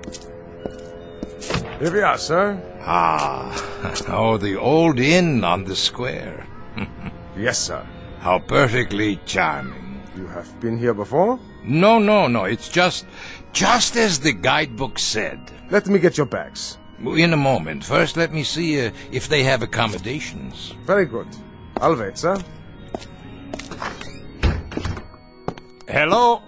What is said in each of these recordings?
Here we are, sir. Ah, oh, the old inn on the square. Yes, sir. How perfectly charming. You have been here before? No, it's just as the guidebook said. Let me get your bags. In a moment. First, let me see if they have accommodations. Very good. I'll wait, sir. Hello?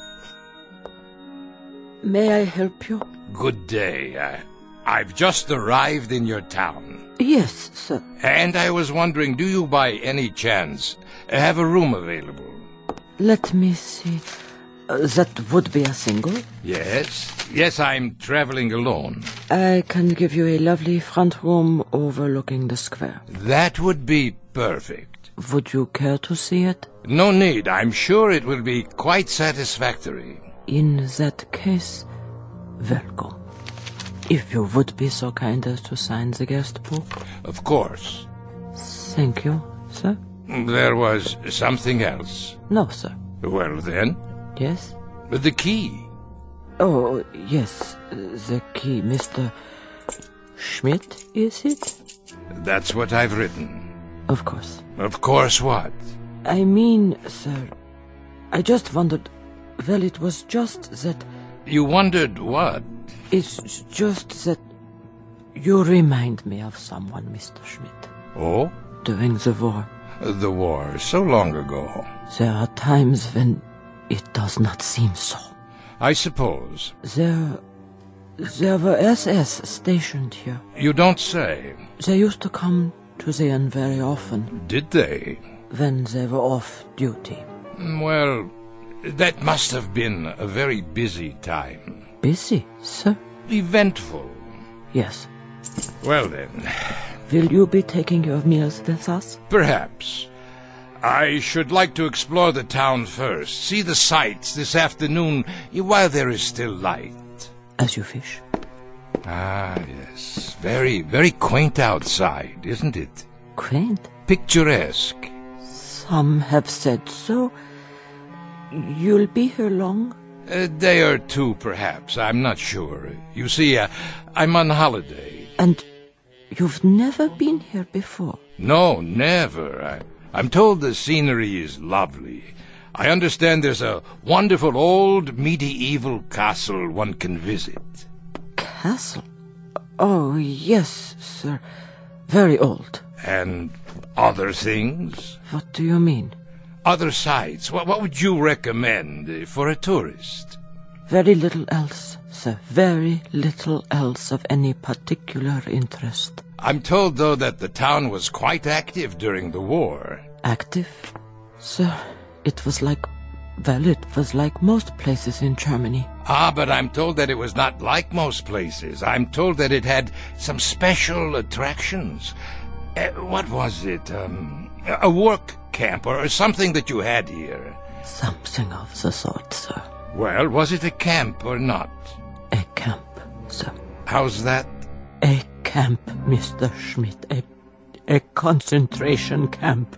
May I help you? Good day. I've just arrived in your town. Yes, sir. And I was wondering, do you by any chance have a room available? Let me see. That would be a single? Yes, I'm traveling alone. I can give you a lovely front room overlooking the square. That would be perfect. Would you care to see it? No need. I'm sure it will be quite satisfactory. In that case, welcome. If you would be so kind as to sign the guest book. Of course. Thank you, sir. There was something else. No, sir. Well, then? Yes? The key. Oh, yes, the key. Mr. Schmidt, is it? That's what I've written. Of course. Of course what? I mean, sir, I just wondered... Well, it was just that... You wondered what? It's just that you remind me of someone, Mr. Schmidt. Oh? During the war. The war, so long ago. There are times when it does not seem so. I suppose. There were SS stationed here. You don't say. They used to come to the inn very often. Did they? When they were off duty. Well, that must have been a very busy time. Busy, sir? Eventful. Yes. Well then. Will you be taking your meals with us? Perhaps. I should like to explore the town first, see the sights this afternoon while there is still light. As you wish. Ah, yes. Very, very quaint outside, isn't it? Quaint? Picturesque. Some have said so. You'll be here long? A day or two, perhaps. I'm not sure. You see, I'm on holiday. And you've never been here before? No, never. I'm told the scenery is lovely. I understand there's a wonderful old medieval castle one can visit. Castle? Oh, yes, sir. Very old. And other things? What do you mean? Other sights. What would you recommend for a tourist? Very little else, sir. Very little else of any particular interest. I'm told, though, that the town was quite active during the war. Active? Sir, it was like... Well, it was like most places in Germany. Ah, but I'm told that it was not like most places. I'm told that it had some special attractions. What was it? A work camp or something that you had here? Something of the sort, sir. Well, was it a camp or not? A camp, sir. How's that? A camp, Mr. Schmidt. A concentration camp.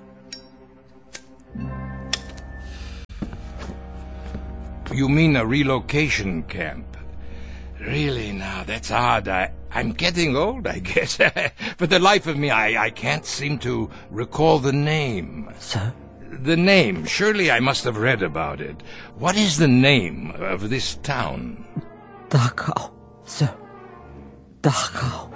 You mean a relocation camp? Really, now, that's odd. I'm getting old, I guess. For the life of me, I can't seem to recall the name. Sir? The name. Surely I must have read about it. What is the name of this town? Dachau, sir. Dachau.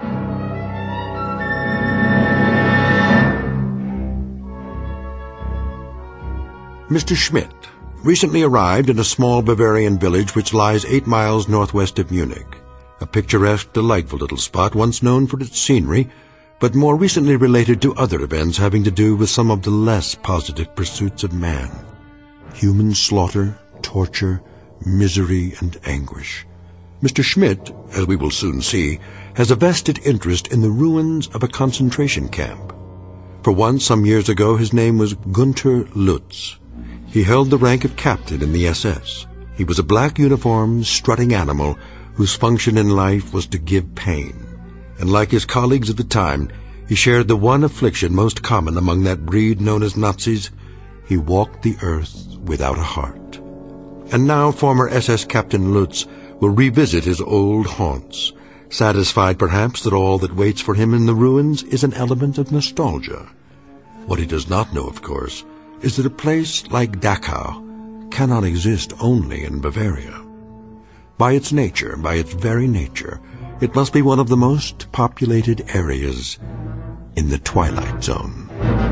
Mr. Schmidt recently arrived in a small Bavarian village which lies 8 miles northwest of Munich. A picturesque, delightful little spot once known for its scenery, but more recently related to other events having to do with some of the less positive pursuits of man. Human slaughter, torture, misery, and anguish. Mr. Schmidt, as we will soon see, has a vested interest in the ruins of a concentration camp. For once, some years ago, his name was Gunther Lutz. He held the rank of captain in the SS. He was a black-uniformed, strutting animal whose function in life was to give pain. And like his colleagues of the time, he shared the one affliction most common among that breed known as Nazis. He walked the earth without a heart. And now former SS Captain Lutz will revisit his old haunts, satisfied perhaps that all that waits for him in the ruins is an element of nostalgia. What he does not know, of course, is that a place like Dachau cannot exist only in Bavaria. By its nature, by its very nature, it must be one of the most populated areas in the Twilight Zone.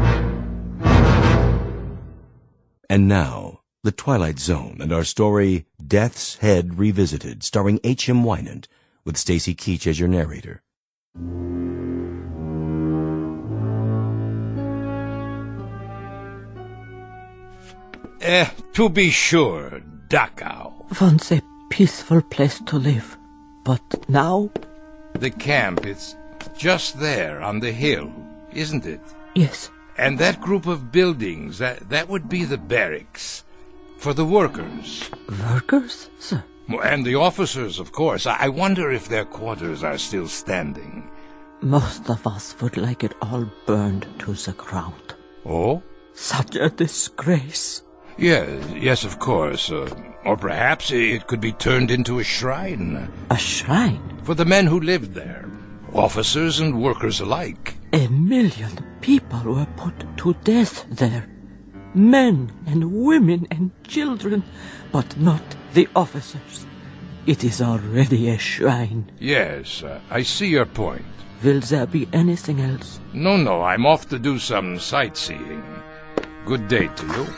And now, The Twilight Zone and our story, Death's Head Revisited, starring H.M. Wynant, with Stacy Keach as your narrator. To be sure, Dachau. Once a peaceful place to live, but now? The camp, it's just there on the hill, isn't it? Yes. And that group of buildings, that would be the barracks. For the workers. Workers, sir? And the officers, of course. I wonder if their quarters are still standing. Most of us would like it all burned to the ground. Oh? Such a disgrace. Yes, of course. Or perhaps it could be turned into a shrine. A shrine? For the men who lived there. Officers and workers alike. 1 million people were put to death there. Men and women and children, but not the officers. It is already a shrine. Yes, I see your point. Will there be anything else? No, I'm off to do some sightseeing. Good day to you.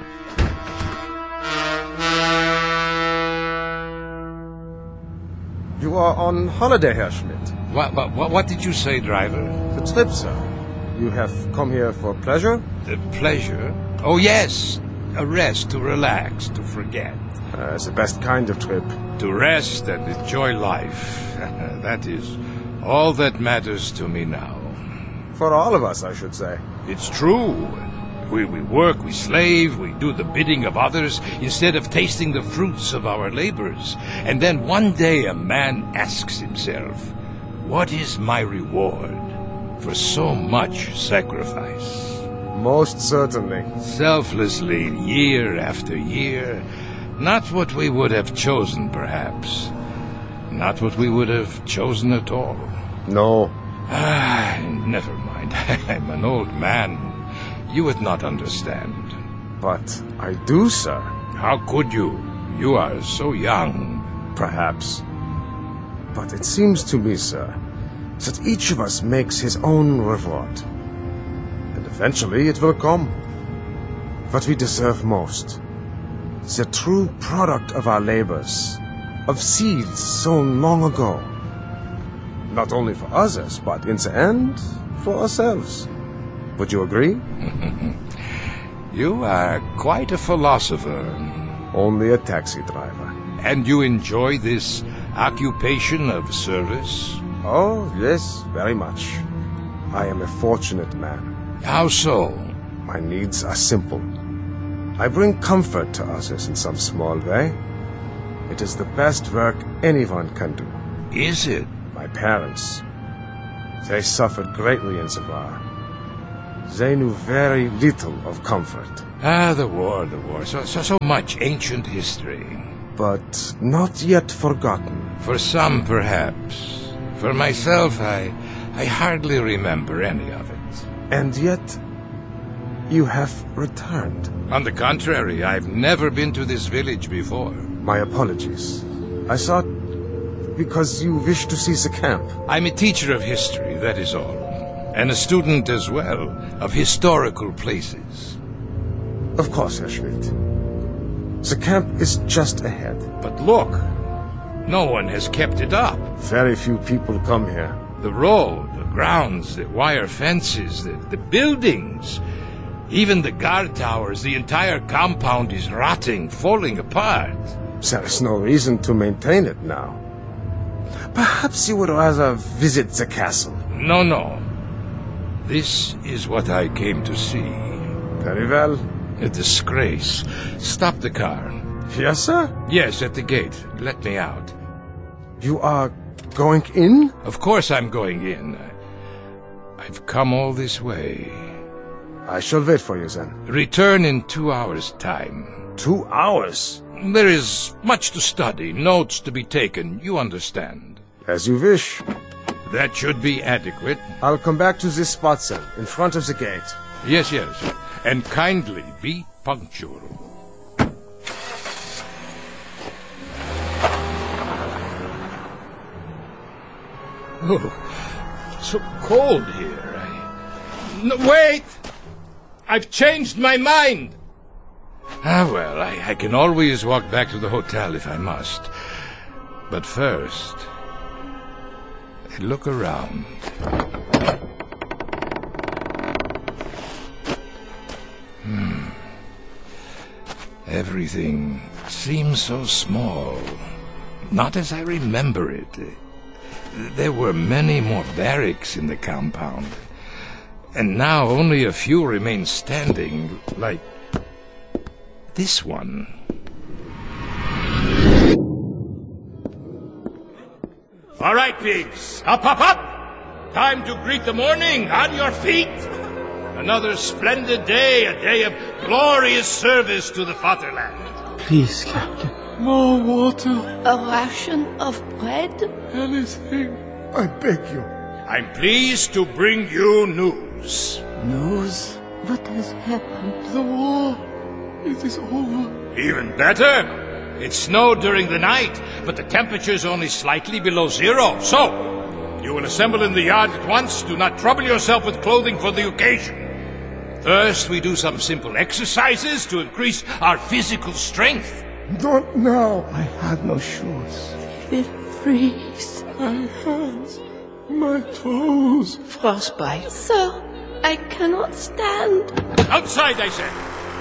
You are on holiday, Herr Schmidt. What did you say, driver? The trip, sir. You have come here for pleasure? The pleasure? Oh, yes. A rest, to relax, to forget. It's the best kind of trip. To rest and enjoy life. That is all that matters to me now. For all of us, I should say. It's true. We work, we slave, we do the bidding of others instead of tasting the fruits of our labors. And then one day a man asks himself, what is my reward for so much sacrifice? Most certainly. Selflessly, year after year. Not what we would have chosen, perhaps. Not what we would have chosen at all. No. Never mind. I'm an old man. You would not understand. But I do, sir. How could you? You are so young. Perhaps. But it seems to me, sir, that each of us makes his own reward. And eventually it will come. What we deserve most. The true product of our labors. Of seeds sown long ago. Not only for others, but in the end, for ourselves. Would you agree? You are quite a philosopher. Only a taxi driver. And you enjoy this occupation of service? Oh, yes, very much. I am a fortunate man. How so? My needs are simple. I bring comfort to others in some small way. It is the best work anyone can do. Is it? My parents. They suffered greatly in the war. They knew very little of comfort. The war. So much ancient history. But not yet forgotten. For some, perhaps. For myself, I hardly remember any of it. And yet, you have returned. On the contrary, I've never been to this village before. My apologies. I thought because you wish to see the camp. I'm a teacher of history, that is all. And a student as well, of historical places. Of course, Herr Schmidt. The camp is just ahead. But look, no one has kept it up. Very few people come here. The road, the grounds, the wire fences, the buildings, even the guard towers, the entire compound is rotting, falling apart. There is no reason to maintain it now. Perhaps you would rather visit the castle. No. This is what I came to see. Very well. A disgrace. Stop the car. Yes, sir? Yes, at the gate. Let me out. You are going in? Of course I'm going in. I've come all this way. I shall wait for you then. Return in 2 hours' time. 2 hours? There is much to study, notes to be taken, you understand. As you wish. That should be adequate. I'll come back to this spot, sir, in front of the gate. Yes, yes. And kindly be punctual. Oh, so cold here. No, wait! I've changed my mind! Well, I can always walk back to the hotel if I must. But first, look around. Everything seems so small. Not as I remember it. There were many more barracks in the compound. And now only a few remain standing, like this one. All right, pigs. Up, up, up! Time to greet the morning. On your feet. Another splendid day, a day of glorious service to the fatherland. Please, Captain. More water. A ration of bread? Anything. I beg you. I'm pleased to bring you news. News? What has happened? The war. It is over. Even better. It snowed during the night, but the temperature's only slightly below zero. So, you will assemble in the yard at once. Do not trouble yourself with clothing for the occasion. First, we do some simple exercises to increase our physical strength. Not now. I had no shoes. Will freeze. My hands. My toes. Frostbite. Sir, I cannot stand. Outside, I said.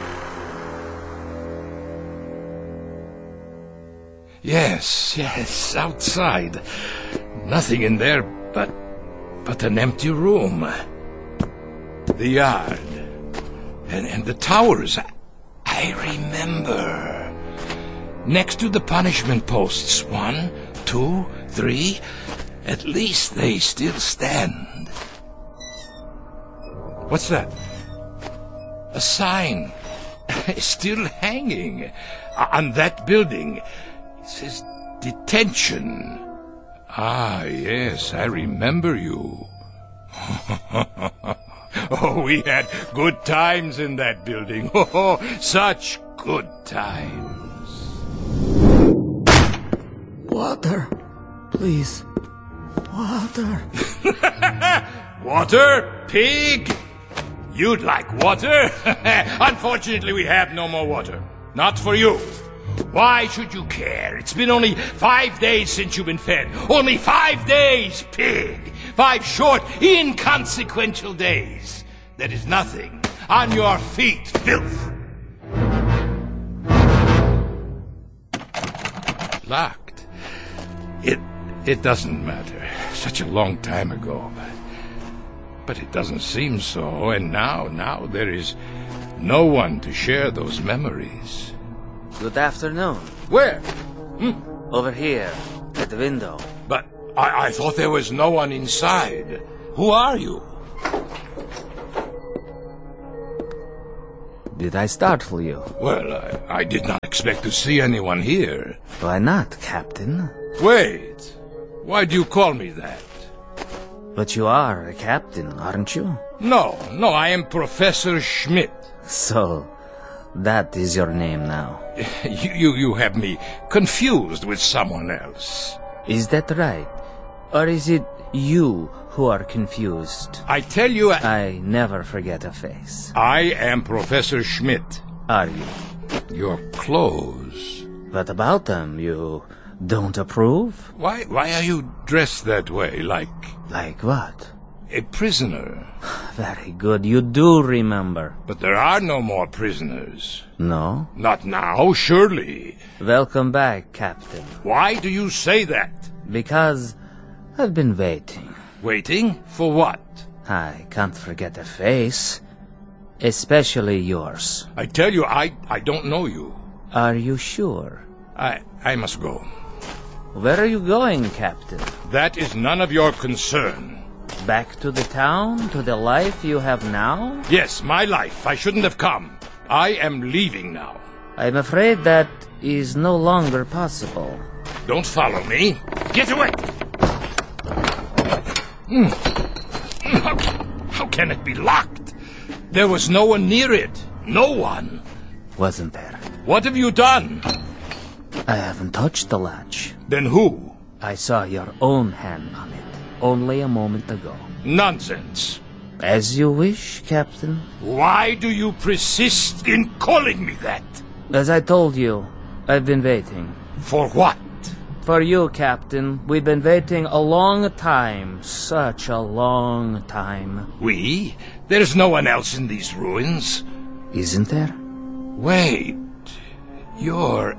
Yes, outside. Nothing in there but an empty room. The yard. And the towers. I remember. Next to the punishment posts. 1, 2, 3. At least they still stand. What's that? A sign. Still hanging. On that building. It says detention. Ah, yes, I remember you. Oh, we had good times in that building. Oh, such good times. Water. Please. Water. Water, pig? You'd like water? Unfortunately, we have no more water. Not for you. Why should you care? It's been only 5 days since you've been fed. Only 5 days, pig. 5 short, inconsequential days. That is nothing. On your feet, filth. Locked. It doesn't matter. Such a long time ago. But it doesn't seem so. And now there is no one to share those memories. Good afternoon. Where? Over here, at the window. But I thought there was no one inside. Who are you? Did I startle you? Well, I did not expect to see anyone here. Why not, Captain? Wait. Why do you call me that? But you are a captain, aren't you? No, I am Professor Schmidt. So, that is your name now. You have me confused with someone else. Is that right? Or is it you who are confused? I tell you, I never forget a face. I am Professor Schmidt. Are you? Your clothes. What about them? You don't approve? Why are you dressed that way, like Like what? a prisoner? Very good, you do remember. But there are no more prisoners. No? Not now, surely. Welcome back, Captain. Why do you say that? Because I've been waiting. Waiting? For what? I can't forget a face. Especially yours. I tell you, I don't know you. Are you sure? I must go. Where are you going, Captain? That is none of your concern. Back to the town? To the life you have now? Yes, my life. I shouldn't have come. I am leaving now. I'm afraid that is no longer possible. Don't follow me. Get away! How can it be locked? There was no one near it. No one. Wasn't there? What have you done? I haven't touched the latch. Then who? I saw your own hand on it only a moment ago. Nonsense. As you wish, Captain. Why do you persist in calling me that? As I told you, I've been waiting. For what? For you, Captain. We've been waiting a long time. Such a long time. We? There's no one else in these ruins. Isn't there? Wait. You're...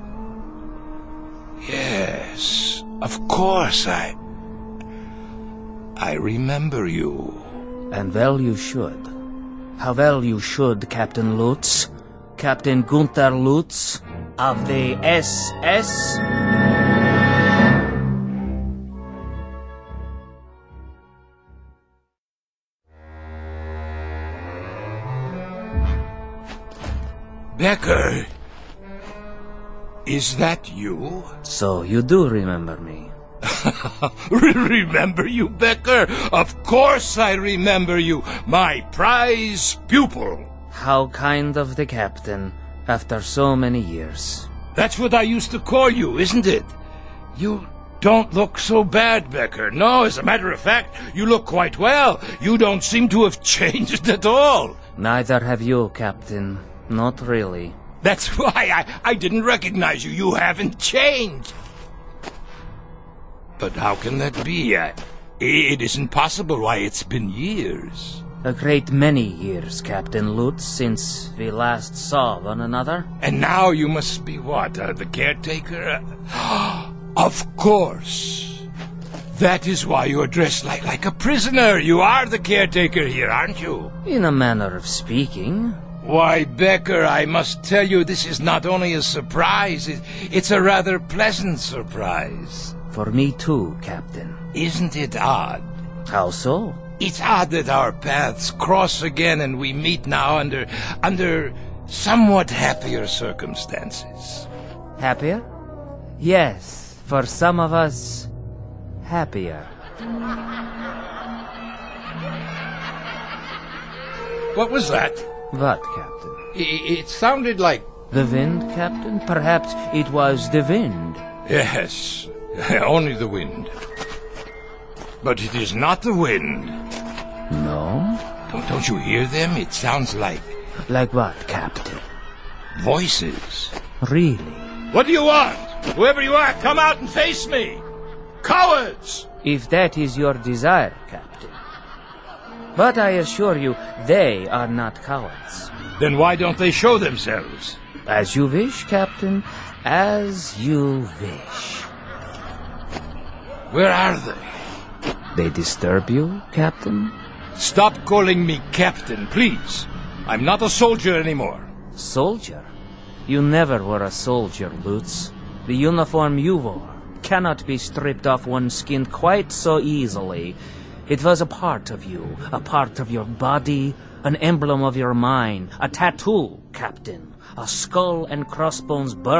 Yes. Of course, I remember you. And well you should. How well you should, Captain Lutz. Captain Gunther Lutz of the SS. Becker, is that you? So you do remember me. Remember you, Becker? Of course I remember you, my prize pupil. How kind of the captain, after so many years. That's what I used to call you, isn't it? You don't look so bad, Becker. No, as a matter of fact, you look quite well. You don't seem to have changed at all. Neither have you, Captain. Not really. That's why I didn't recognize you. You haven't changed. But how can that be? It isn't possible. Why, it's been years. A great many years, Captain Lutz, since we last saw one another. And now you must be what, the caretaker? Of course. That is why you are dressed like a prisoner. You are the caretaker here, aren't you? In a manner of speaking. Why, Becker, I must tell you, this is not only a surprise, it's a rather pleasant surprise. For me too, Captain. Isn't it odd? How so? It's odd that our paths cross again and we meet now under somewhat happier circumstances. Happier? Yes, for some of us, happier. What was that? What, Captain? It sounded like... The wind, Captain? Perhaps it was the wind. Yes, only the wind. But it is not the wind. No? Don't you hear them? It sounds like... Like what, Captain? Voices. Really? What do you want? Whoever you are, come out and face me! Cowards! If that is your desire, Captain. But I assure you, they are not cowards. Then why don't they show themselves? As you wish, Captain. As you wish. Where are they? They disturb you, Captain? Stop calling me Captain, please. I'm not a soldier anymore. Soldier? You never were a soldier, Lutz. The uniform you wore cannot be stripped off one's skin quite so easily. It was a part of you, a part of your body, an emblem of your mind, a tattoo, Captain, a skull and crossbones